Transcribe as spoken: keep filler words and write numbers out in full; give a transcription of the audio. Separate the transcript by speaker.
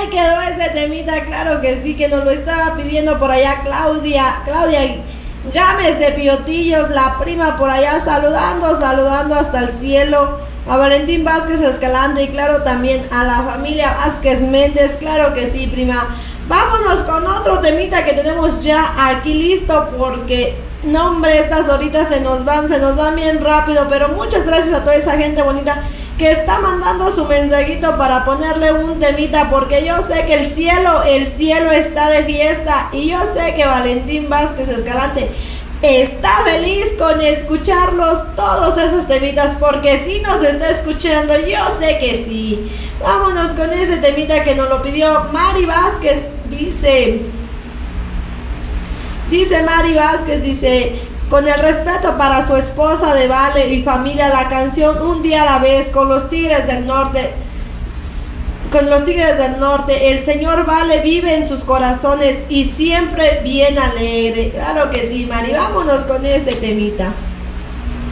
Speaker 1: ahí quedó ese temita, claro que sí, que nos lo estaba pidiendo por allá Claudia, Claudia Gámez de Piotillos, la prima por allá saludando, saludando hasta el cielo, a Valentín Vázquez Escalante y claro también a la familia Vázquez Méndez, claro que sí, prima. Vámonos con otro temita que tenemos ya aquí listo porque, no hombre, estas horitas se nos van, se nos van bien rápido, pero muchas gracias a toda esa gente bonita que está mandando su mensajito para ponerle un temita, porque yo sé que el cielo, el cielo está de fiesta y yo sé que Valentín Vázquez Escalante está feliz con escucharlos todos esos temitas, porque si nos está escuchando, yo sé que sí. Vámonos con ese temita que nos lo pidió Mari Vázquez, dice, dice Mari Vázquez, dice... Con el respeto para su esposa de Vale y familia, la canción Un día a la vez, con los Tigres del Norte, con los Tigres del Norte, el señor Vale vive en sus corazones y siempre bien alegre. Claro que sí, Mari, vámonos con este temita.